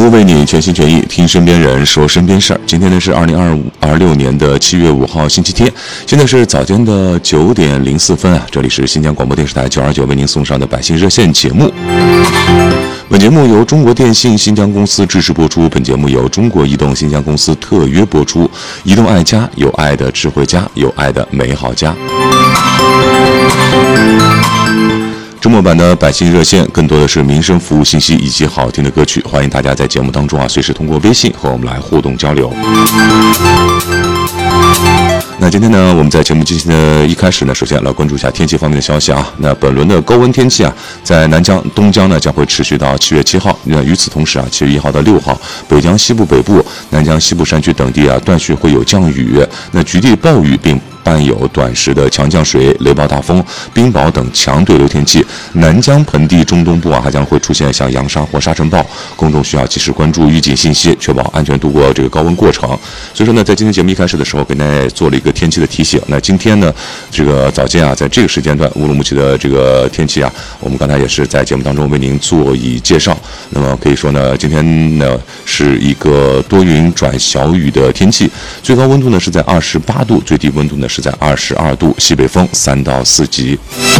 务为你全心全意听身边人说身边事儿。今天呢是2026年的7月5号星期天，现在是早间的9点04分啊。这里是新疆广播电视台929为您送上的百姓热线节目。本节目由中国电信新疆公司支持播出，本节目由中国移动新疆公司特约播出。移动爱家，有爱的智慧家，有爱的美好家。周末版的百姓热线更多的是民生服务信息以及好听的歌曲，欢迎大家在节目当中随时通过微信和我们来互动交流。那今天呢，我们在节目进行的一开始呢，首先来关注一下天气方面的消息啊。那本轮的高温天气在南疆、东疆呢将会持续到7月7号。那与此同时7月1号到6号，北疆西部北部、南疆西部山区等地断续会有降雨，那局地暴雨并伴有短时的强降水、雷暴大风、冰雹等强对流天气。南疆盆地中东部还将会出现像扬沙或沙尘暴，公众需要及时关注预警信息，确保安全度过这个高温过程。所以说呢，在今天节目一开始的时候，给大家做了一个天气的提醒。那今天呢，这个早间在这个时间段乌鲁木齐的这个天气我们刚才也是在节目当中为您做以介绍。那么可以说呢，今天呢是一个多云转小雨的天气，最高温度呢是在28度，最低温度呢是在22度，西北风3到4级。